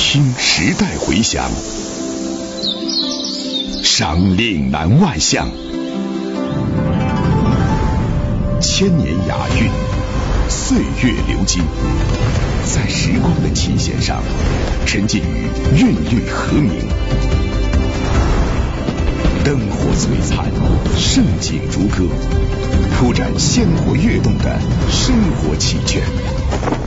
听时代回响，赏岭南外向，千年雅韵，岁月流金，在时光的琴弦上沉浸于韵律和鸣，灯火璀璨，盛景如歌，铺展鲜活跃动的生活奇卷。